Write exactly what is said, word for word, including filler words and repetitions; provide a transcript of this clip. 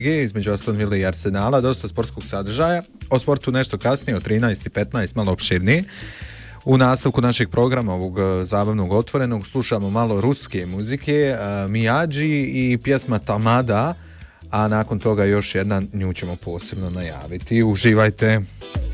između Aston Villa i Arsenala, dosta sportskog sadržaja. O sportu nešto kasnije, od trinaest i petnaest, malo opširnije. U nastavku našeg programa, ovog zabavnog otvorenog, slušamo malo ruske muzike, Miyagi i pjesma Tamada, a nakon toga još jedna, nju ćemo posebno najaviti. Uživajte!